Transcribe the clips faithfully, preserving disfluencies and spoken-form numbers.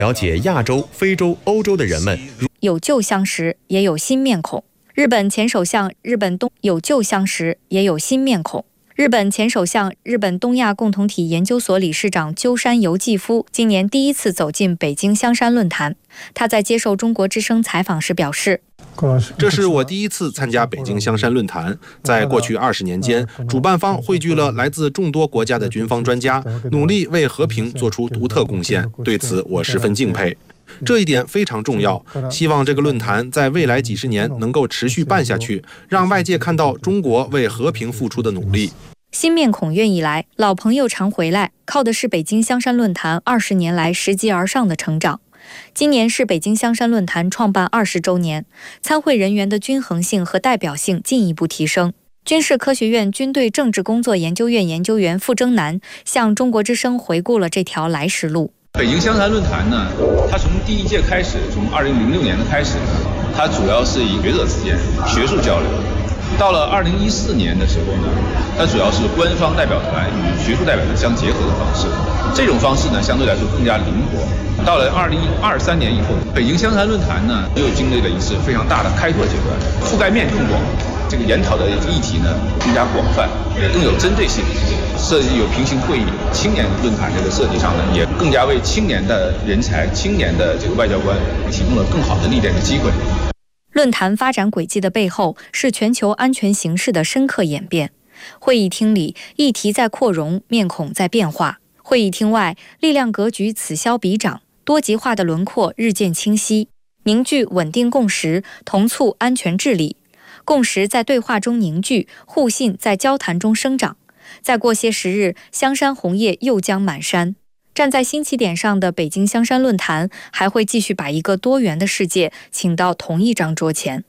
了解亚洲、非洲、欧洲的人们。 有旧相识，也有新面孔。日本前首相日本东有旧相识，也有新面孔。日本前首相、日本东亚共同体研究所理事长鸠山由纪夫今年第一次走进北京香山论坛。他在接受中国之声采访时表示， 这是我第一次参加北京香山论坛。在过去二十年间，主办方汇聚了来自众多国家的军方专家，努力为和平做出独特贡献，对此我十分敬佩。这一点非常重要，希望这个论坛在未来几十年能够持续办下去，让外界看到中国为和平付出的努力。 新面孔愿意来，老朋友常回来，靠的是北京香山论坛二十年来拾级而上的成长。今年是北京香山论坛创办二十周年，参会人员的均衡性和代表性进一步提升。军事科学院军队政治工作研究院研究员傅征南向中国之声回顾了这条来时路。 北京香山论坛呢，它从第一届开始，从二零零六年的开始，它主要是以学者之间学术交流。到了二零一四年的时候呢，它主要是官方代表团与学术代表团相结合的方式。这种方式呢，相对来说更加灵活。到了二零二三年以后，北京香山论坛呢，又经历了一次非常大的开拓阶段，覆盖面更广，这个研讨的议题呢更加广泛，也更有针对性。设计有平行会议、青年论坛这个设计上呢，也更加为青年的人才、青年的这个外交官提供了更好的历练的机会。 论坛发展轨迹的背后是全球安全形势的深刻演变。会议厅里，议题在扩容，面孔在变化；会议厅外，力量格局此消彼长，多极化的轮廓日渐清晰，凝聚稳定共识，同促安全治理。共识在对话中凝聚，互信在交谈中生长。再过些时日，香山红叶又将满山。站在新起点上的北京香山论坛，还会继续把一个多元的世界请到同一张桌前。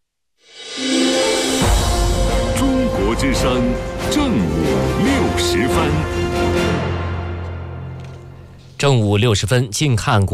中国之声正午六时分， 正午六时分，近看国